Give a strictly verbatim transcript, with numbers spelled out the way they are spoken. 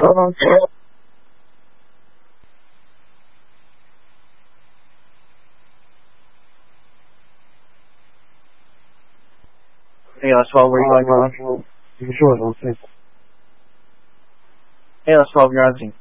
Hey, Les twelve, where are you going, Ron? You can show it on Facebook. Hey, Les twelve, you're on scene.